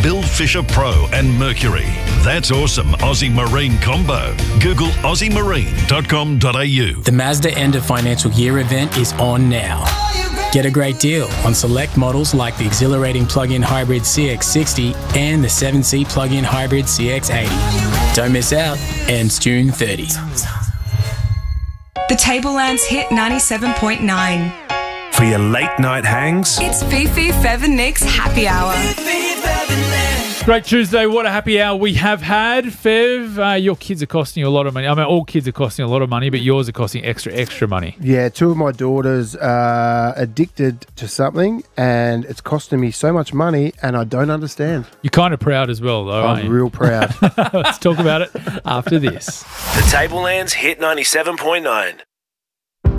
Bill Fisher Pro and Mercury. That's awesome Aussie Marine combo. Google aussiemarine.com.au. The Mazda End of Financial Year event is on now. Get a great deal on select models like the exhilarating plug-in hybrid CX-60 and the 7-seat plug-in hybrid CX-80. Don't miss out. Ends June 30. The Tablelands hit 97.9. For your late night hangs, It's Fifi, Fev and Nick's Happy Hour. Great Tuesday. What a happy hour we have had. Fev, your kids are costing you a lot of money. I mean, all kids are costing a lot of money, but yours are costing extra money. Yeah, two of my daughters are addicted to something and it's costing me so much money and I don't understand. You're kind of proud as well, though, aren't I'm you? real proud. Let's talk about it after this. the Tablelands hit 97.9.